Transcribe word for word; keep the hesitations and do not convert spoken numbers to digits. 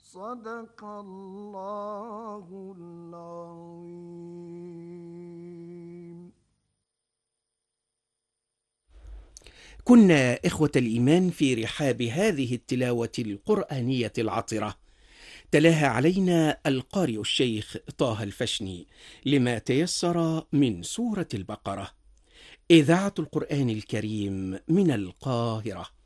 صدق الله العظيم. كنا إخوة الإيمان في رحاب هذه التلاوة القرآنية العطرة. تلاها علينا القارئ الشيخ طه الفشني لما تيسر من سورة البقرة. إذاعة القرآن الكريم من القاهرة.